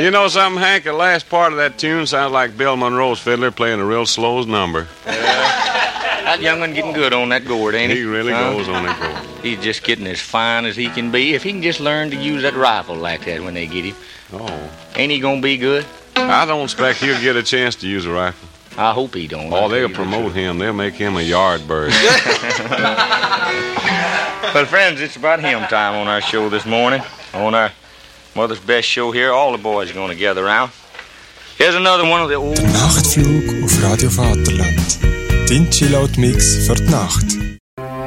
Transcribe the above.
You know something, Hank? The last part of that tune sounds like Bill Monroe's fiddler playing a real slow number. That young one getting good on that gourd, ain't he? He really goes on that gourd. He's just getting as fine as he can be. If he can just learn to use that rifle like that when they get him. Oh. Ain't he gonna be good? I don't expect he'll get a chance to use a rifle. I hope he don't. Oh, they'll promote him. They'll make him a yard bird. Well, friends, it's about hymn time on our show this morning. On our Mother's Best show here. All the boys are going to gather around. Here's another one of the old... Der Nachtflug auf Radio Vaterland. Dein Chillout-Mix für die Nacht.